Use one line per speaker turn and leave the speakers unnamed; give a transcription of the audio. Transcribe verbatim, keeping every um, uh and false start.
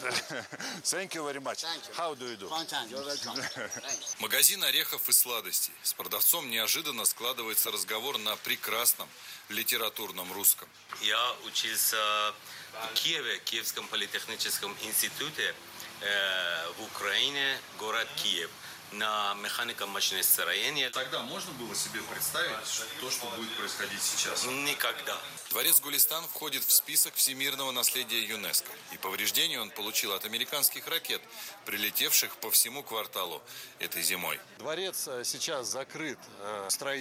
Thank you very much. How do you do?
Магазин орехов и сладостей. С продавцом неожиданно складывается разговор на прекрасном литературном русском.
Я учился в Киеве, Киевском политехническом институте, э, в Украине, город Киев, на механико-машиностроение.
Тогда можно было себе представить то, что будет происходить сейчас?
Никогда.
Дворец Гулистан входит в список всемирного наследия ЮНЕСКО. И повреждения он получил от американских ракет, прилетевших по всему кварталу этой зимой.
Дворец сейчас закрыт строительством.